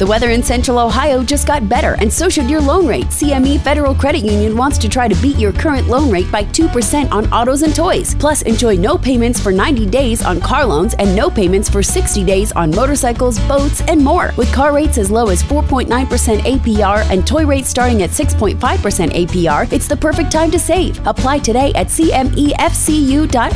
The weather in Central Ohio just got better, and so should your loan rate. CME Federal Credit Union wants to try to beat your current loan rate by 2% on autos and toys. Plus, enjoy no payments for 90 days on car loans and no payments for 60 days on motorcycles, boats, and more. With car rates as low as 4.9% APR and toy rates starting at 6.5% APR, it's the perfect time to save. Apply today at cmefcu.org.